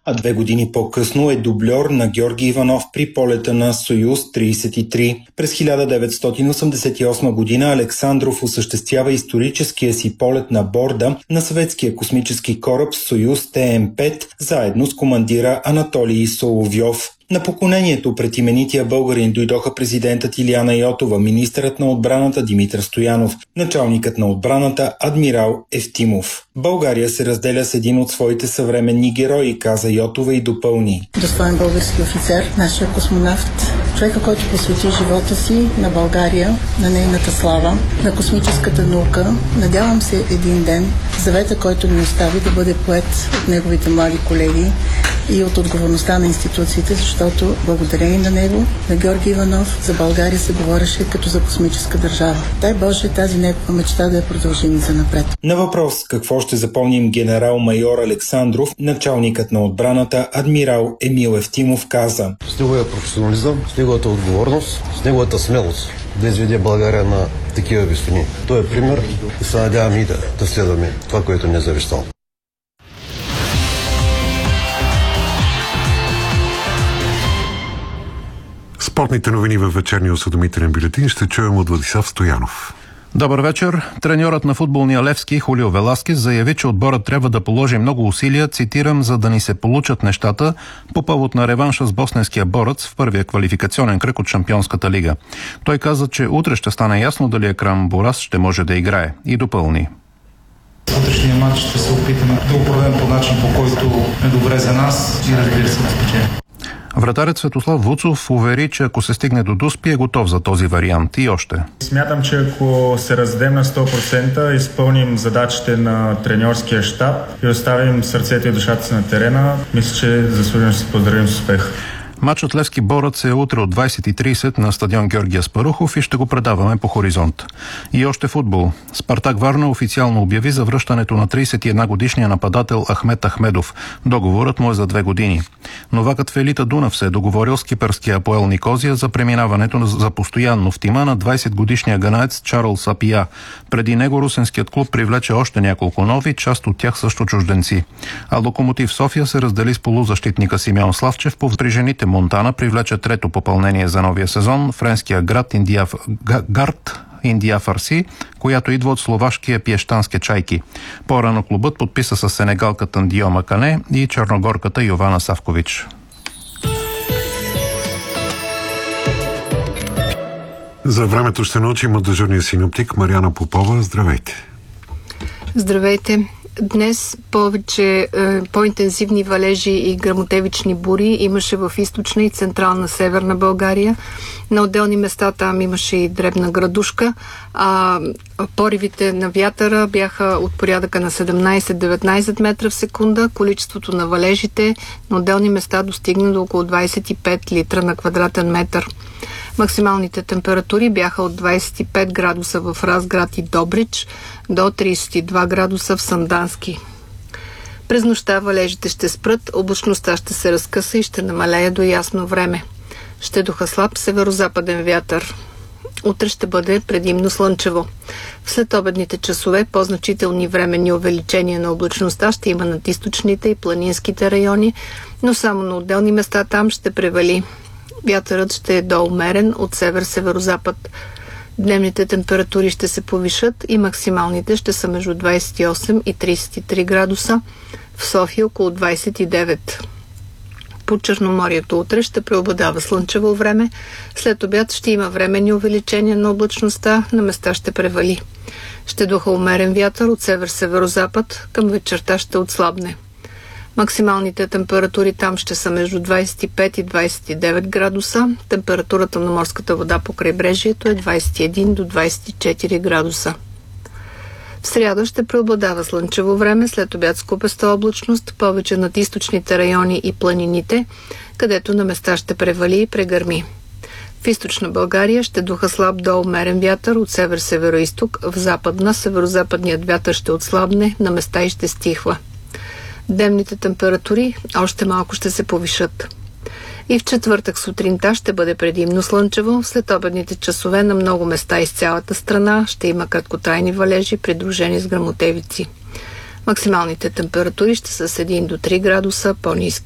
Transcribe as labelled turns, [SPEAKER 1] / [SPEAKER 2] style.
[SPEAKER 1] а 2 години по-късно е дубльор на Георги Иванов при полета на Союз-33. През 1988 година Александров осъществява историческия си полет на борда на съветския космически кораб Союз-ТМ-5 заедно с командира Анатолий Соловьов. На поклонението пред именития българин дойдоха президентът Илияна Йотова, министърът на отбраната Димитър Стоянов, началникът на отбраната адмирал Евтимов. България се разделя с един от своите съвременни герои, каза Йотова и допълни.
[SPEAKER 2] Достоен български офицер, нашия космонавт, човека, който посвети живота си на България, на нейната слава, на космическата наука. Надявам се един ден завета, който ни остави, да бъде поет от неговите млади колеги и от отговорността на институциите, защото благодарение на него, на Георги Иванов, за България се говореше като за космическа държава. Дай Боже тази негова мечта да я продължим и за напред.
[SPEAKER 1] На въпрос какво ще запомним генерал-майор Александров, началникът на отбраната адмирал Емил Евтимов каза:
[SPEAKER 3] с неговия професионализъм, с неговата отговорност, с неговата смелост да изведе България на такива висоти. Той е пример и се надяваме и да следваме това, което не е завещал.
[SPEAKER 4] Спортните новини във вечерния осведомителен бюлетин ще чуем от Владислав Стоянов.
[SPEAKER 5] Добър вечер. Треньорът на футболния Левски Хулио Веласкес заяви, че отборът трябва да положи много усилия, цитирам, за да ни се получат нещата по повод на реванша с босненския борец в първия квалификационен кръг от Шампионската лига. Той каза, че утре ще стане ясно дали Екрам Борас ще може да играе, и допълни.
[SPEAKER 6] В утрешния матч ще се опитаме да оправим по начин, по който е добре за нас и разбира се да спечелим.
[SPEAKER 5] Вратарят Светослав Вуцов увери, че ако се стигне до Дуспи, е готов за този вариант и още.
[SPEAKER 7] Смятам, че ако се раздадем на 100%, изпълним задачите на треньорския щаб и оставим сърцето и душата си на терена, мисля, че заслужено ще се поздравим с успех.
[SPEAKER 5] Матчът Левски Борец е утре от 20:30 на стадион Георги Аспарухов и ще го предаваме по Хоризонт. И още футбол. Спартак Варна официално обяви за връщането на 31-годишния нападател Ахмет Ахмедов. Договорът му е за 2 години. Новакът в елита Дунав се е договорил с кипърския АПОЕЛ Никозия за преминаването за постоянно в тима на 20-годишния ганаец Чарлз Апия. Преди него русенският клуб привлече още няколко нови, част от тях също чужденци. А Локомотив София се раздели с полузащитника Симеон Славчев. При жените Монтана привлече трето попълнение за новия сезон, френския град Индия Фарси, която идва от словашкия Пиещански Чайки. По-рано клубът подписа с сенегалката Ндио Макане и черногорката Йована Савкович.
[SPEAKER 4] За времето ще научим от дежурния синоптик Мариана Попова. Здравейте!
[SPEAKER 8] Здравейте! Днес повече по-интензивни валежи и гръмотевични бури имаше в източна и централна северна България. На отделни места там имаше и дребна градушка, а поривите на вятъра бяха от порядъка на 17-19 метра в секунда. Количеството на валежите на отделни места достигна до около 25 литра на квадратен метър. Максималните температури бяха от 25 градуса в Разград и Добрич до 32 градуса в Сандански. През нощта валежите ще спрат, облачността ще се разкъса и ще намалее до ясно време. Ще духа слаб северозападен вятър. Утре ще бъде предимно слънчево. В следобедните часове по-значителни временни увеличения на облачността ще има над източните и планинските райони, но само на отделни места там ще превали. Вятърът ще е доумерен от север-северозапад. Дневните температури ще се повишат и максималните ще са между 28 и 33 градуса, в София около 29. По Черноморието утре ще преобладава слънчево време, след обяд ще има временни увеличения на облачността, на места ще превали. Ще духа умерен вятър от север-северозапад, към вечерта ще отслабне. Максималните температури там ще са между 25 и 29 градуса. Температурата на морската вода по крайбрежието е 21 до 24 градуса. В сряда ще преобладава слънчево време, след обяд с купеста облачност, повече над източните райони и планините, където на места ще превали и прегърми. В източна България ще духа слаб до умерен вятър от север-североизток, в западна северозападният вятър ще отслабне, на места и ще стихва. Дневните температури още малко ще се повишат. И в четвъртък сутринта ще бъде предимно слънчево. След обедните часове на много места из цялата страна ще има краткотрайни валежи, придружени с гръмотевици. Максималните температури ще са с 1 до 3 градуса по-ниски.